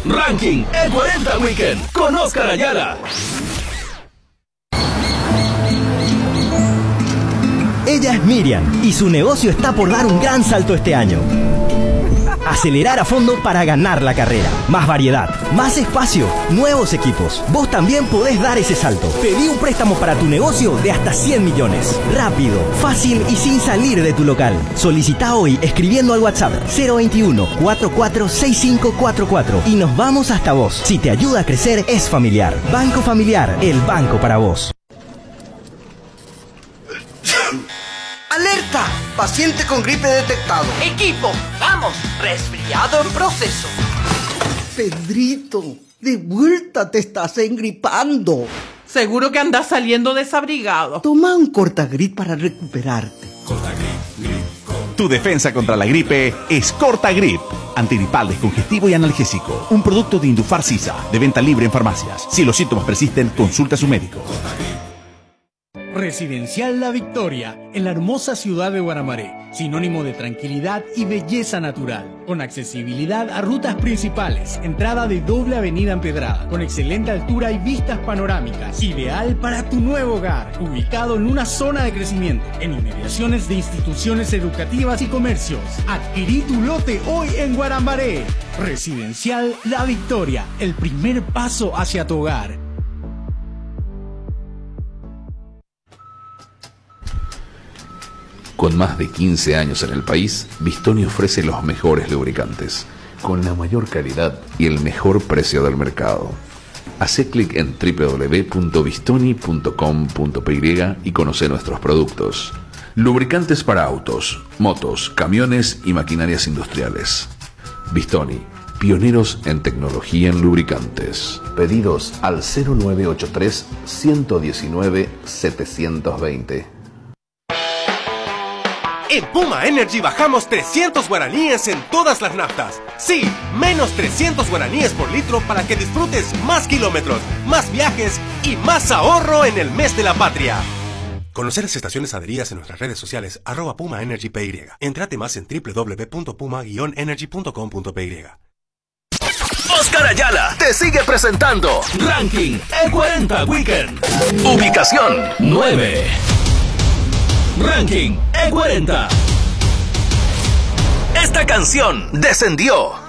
Ranking E40 Weekend con Oscar Ayala. Ella es Miriam y su negocio está por dar un gran salto este año. Acelerar a fondo para ganar la carrera. Más variedad, más espacio, nuevos equipos. Vos también podés dar ese salto. Pedí un préstamo para tu negocio de hasta 100 millones. Rápido, fácil y sin salir de tu local. Solicita hoy escribiendo al WhatsApp 021-446544 y nos vamos hasta vos. Si te ayuda a crecer, es familiar. Banco Familiar, el banco para vos. ¡Alerta! Paciente con gripe detectado. Equipo, vamos, resfriado en proceso. Pedrito, de vuelta te estás engripando. Seguro que andas saliendo desabrigado. Toma un Cortagrip para recuperarte. Tu defensa contra la gripe es Cortagrip. Antigripal, descongestivo y analgésico. Un producto de Indufar Sisa, de venta libre en farmacias. Si los síntomas persisten, consulta a su médico. Residencial La Victoria, en la hermosa ciudad de Guaramaré, sinónimo de tranquilidad y belleza natural, con accesibilidad a rutas principales, entrada de doble avenida empedrada, con excelente altura y vistas panorámicas, ideal para tu nuevo hogar, ubicado en una zona de crecimiento, en inmediaciones de instituciones educativas y comercios. Adquirí tu lote hoy en Guaramaré. Residencial La Victoria, el primer paso hacia tu hogar. Con más de 15 años en el país, Bistoni ofrece los mejores lubricantes, con la mayor calidad y el mejor precio del mercado. Hacé clic en www.bistoni.com.py y conoce nuestros productos. Lubricantes para autos, motos, camiones y maquinarias industriales. Bistoni, pioneros en tecnología en lubricantes. Pedidos al 0983 119 720. En Puma Energy bajamos 300 guaraníes en todas las naftas. Sí, menos 300 guaraníes por litro para que disfrutes más kilómetros, más viajes y más ahorro en el mes de la patria. Conocer las estaciones adheridas en nuestras redes sociales @PumaEnergyPY. Entrate más en www.puma-energy.com.py. Oscar Ayala te sigue presentando Ranking E40 Weekend. Ubicación 9. Ranking E40. Esta canción descendió.